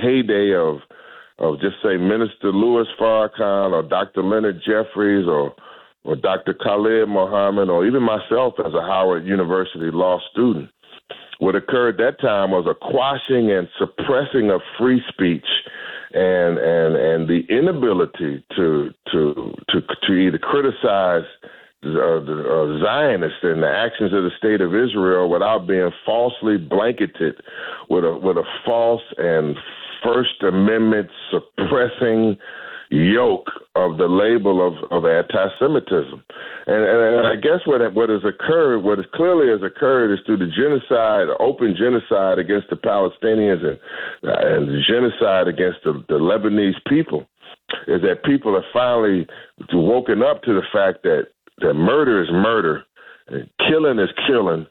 heyday of just say Minister Louis Farrakhan or Dr. Leonard Jeffries or Dr. Khalid Muhammad or even myself as a Howard University law student. What occurred at that time was a quashing and suppressing of free speech and the inability to either criticize the Zionists and the actions of the state of Israel without being falsely blanketed with a false and First Amendment suppressing yoke of the label of anti-Semitism. And I guess what clearly has occurred is through the genocide, open genocide against the Palestinians and the genocide against the Lebanese people, is that people have finally woken up to the fact that murder is murder, and killing is killing,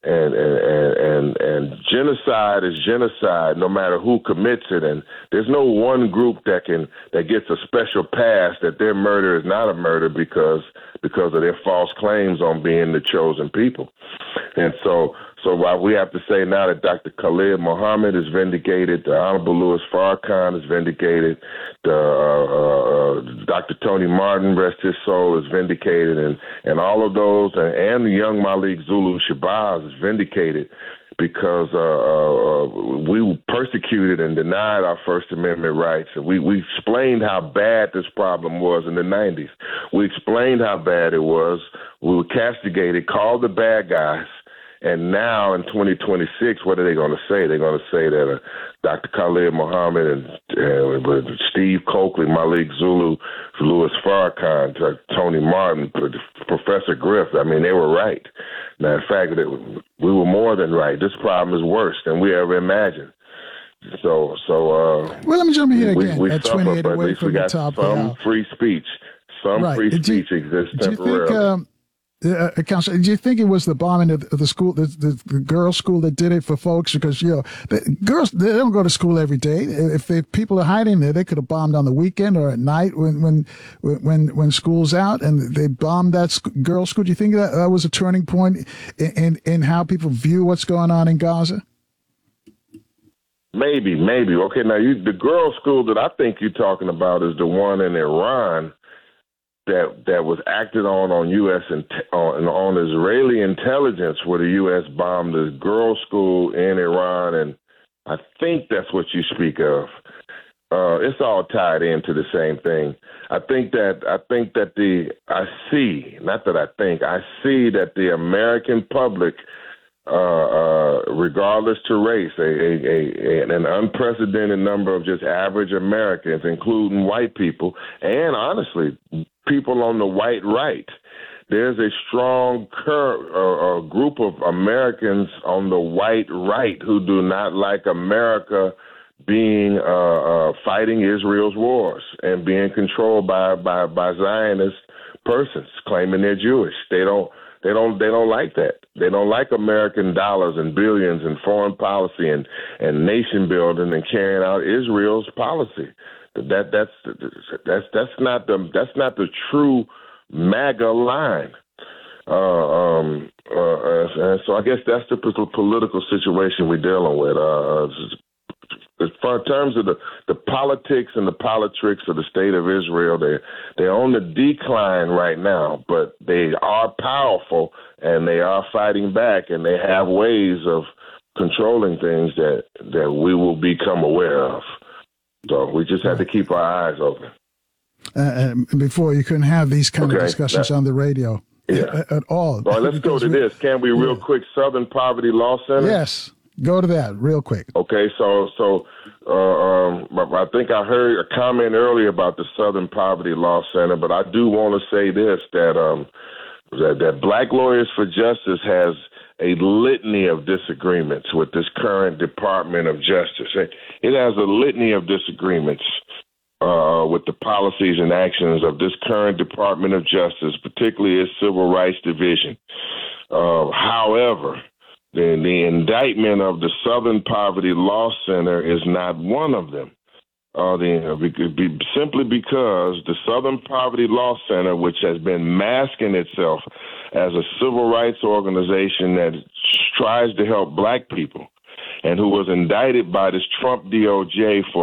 and genocide is genocide, no matter who commits it. And there's no one group that gets a special pass that their murder is not a murder because of their false claims on being the chosen people. And so while we have to say now that Dr. Khalid Muhammad is vindicated, the Honorable Louis Farrakhan is vindicated, Dr. Tony Martin, rest his soul, is vindicated, and all of those, and the young Malik Zulu Shabazz is vindicated because we were persecuted and denied our First Amendment rights. And we explained how bad this problem was in the 90s. We explained how bad it was. We were castigated, called the bad guys. And now in 2026, what are they going to say? They're going to say that Dr. Khalid Muhammad and Steve Coakley, Malik Zulu, Louis Farrakhan, Tony Martin, Professor Griff, I mean, they were right. Now, in fact, we were more than right. This problem is worse than we ever imagined. So well, let me jump in here again. We at suffer, 28 but at away least from we got the top some free speech. Some right. free speech exists temporarily. Do you think, Counselor, do you think it was the bombing of the school, the girls' school that did it for folks? Because, the girls, they don't go to school every day. If people are hiding there, they could have bombed on the weekend or at night when school's out, and they bombed that girls' school. Do you think that was a turning point in how people view what's going on in Gaza? Maybe. Okay, now the girls' school that I think you're talking about is the one in Iran that was acted on U.S. on Israeli intelligence, where the U.S. bombed the girls' school in Iran, and I think that's what you speak of. It's all tied into the same thing. I see that the American public, regardless to race, an unprecedented number of just average Americans, including white people, and honestly, people on the white right. There's a strong group of Americans on the white right who do not like America being fighting Israel's wars and being controlled by Zionist persons claiming they're Jewish. They don't like that. They don't like American dollars and billions and foreign policy and nation building and carrying out Israel's policy. That's not the true MAGA line. So I guess that's the political situation we're dealing with. In terms of the politics and the politrics of the state of Israel, they're on the decline right now, but they are powerful and they are fighting back, and they have ways of controlling things that we will become aware of. So we just have to keep our eyes open. Before, you couldn't have these kind of discussions on the radio at all. All right, let's go to this. Can we real quick? Southern Poverty Law Center? Yes. Go to that real quick. Okay, so I think I heard a comment earlier about the Southern Poverty Law Center, but I do want to say this, that Black Lawyers for Justice has a litany of disagreements with this current Department of Justice. It has a litany of disagreements with the policies and actions of this current Department of Justice, particularly its Civil Rights Division. However, the indictment of the Southern Poverty Law Center is not one of them. Simply because the Southern Poverty Law Center, which has been masking itself as a civil rights organization that tries to help Black people, and who was indicted by this Trump DOJ for